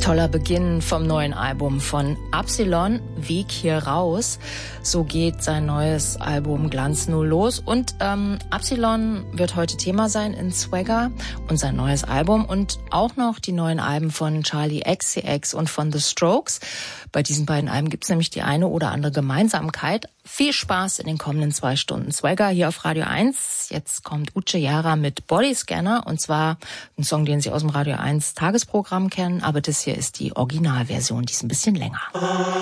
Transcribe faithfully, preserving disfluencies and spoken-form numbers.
Toller Beginn vom neuen Album von Absilon, Weg hier raus. So geht sein neues Album Glanz null los. Und ähm, Absilon wird heute Thema sein in Swagger und sein neues Album und auch noch die neuen Alben von Charli X C X und von The Strokes. Bei diesen beiden Alben gibt es nämlich die eine oder andere Gemeinsamkeit. Viel Spaß in den kommenden zwei Stunden Swagger hier auf Radio eins. Jetzt kommt Uche Jara mit Bodyscanner und zwar ein Song, den Sie aus dem Radio eins Tagesprogramm kennen, aber das hier ist die Originalversion, die ist ein bisschen länger.